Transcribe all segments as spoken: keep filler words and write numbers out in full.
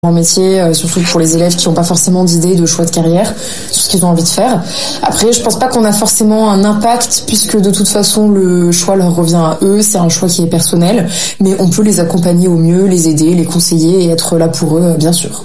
En métier, euh, surtout pour les élèves qui n'ont pas forcément d'idée de choix de carrière sur ce qu'ils ont envie de faire. Après, je pense pas qu'on a forcément un impact puisque de toute façon le choix leur revient à eux, c'est un choix qui est personnel, mais on peut les accompagner au mieux, les aider, les conseiller et être là pour eux, bien sûr.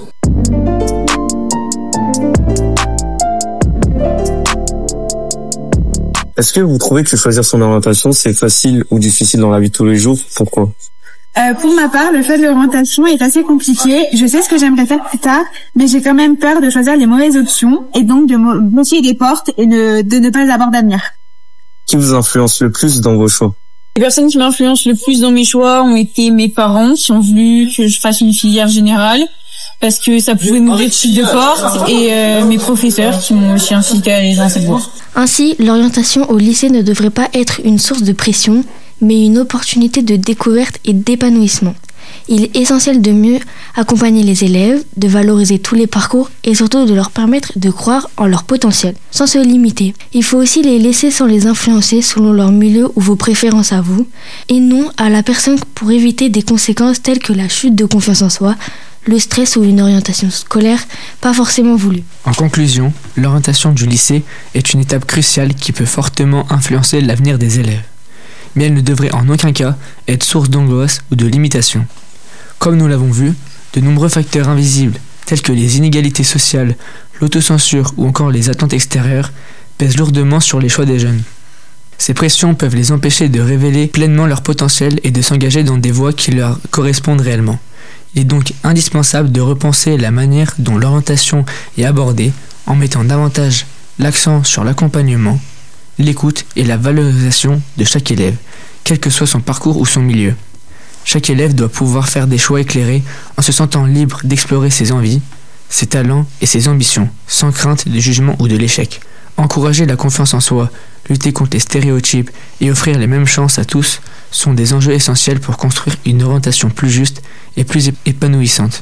Est-ce que vous trouvez que choisir son orientation, c'est facile ou difficile dans la vie de tous les jours? Pourquoi? Euh, pour ma part, le choix de l'orientation est assez compliqué. Je sais ce que j'aimerais faire plus tard, mais j'ai quand même peur de choisir les mauvaises options et donc de me bloquer des portes et de, de ne pas avoir d'avenir. Qui vous influence le plus dans vos choix? Les personnes qui m'influencent le plus dans mes choix ont été mes parents qui ont voulu que je fasse une filière générale parce que ça pouvait m'ouvrir plus de portes et euh, mes professeurs qui m'ont aussi incité à aller dans cette voie. Ainsi, l'orientation au lycée ne devrait pas être une source de pression, mais une opportunité de découverte et d'épanouissement. Il est essentiel de mieux accompagner les élèves, de valoriser tous les parcours et surtout de leur permettre de croire en leur potentiel, sans se limiter. Il faut aussi les laisser sans les influencer selon leur milieu ou vos préférences à vous, et non à la personne pour éviter des conséquences telles que la chute de confiance en soi, le stress ou une orientation scolaire pas forcément voulue. En conclusion, l'orientation du lycée est une étape cruciale qui peut fortement influencer l'avenir des élèves. Mais elle ne devrait en aucun cas être source d'angoisse ou de limitation. Comme nous l'avons vu, de nombreux facteurs invisibles, tels que les inégalités sociales, l'autocensure ou encore les attentes extérieures, pèsent lourdement sur les choix des jeunes. Ces pressions peuvent les empêcher de révéler pleinement leur potentiel et de s'engager dans des voies qui leur correspondent réellement. Il est donc indispensable de repenser la manière dont l'orientation est abordée en mettant davantage l'accent sur l'accompagnement, l'écoute et la valorisation de chaque élève, quel que soit son parcours ou son milieu. Chaque élève doit pouvoir faire des choix éclairés en se sentant libre d'explorer ses envies, ses talents et ses ambitions, sans crainte du jugement ou de l'échec. Encourager la confiance en soi, lutter contre les stéréotypes et offrir les mêmes chances à tous sont des enjeux essentiels pour construire une orientation plus juste et plus épanouissante.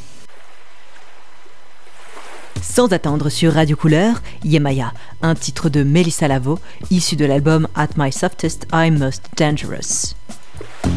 Sans attendre sur Radio Couleur, Yemaya, un titre de Melissa Lavo, issu de l'album At My Softest I'm Most Dangerous.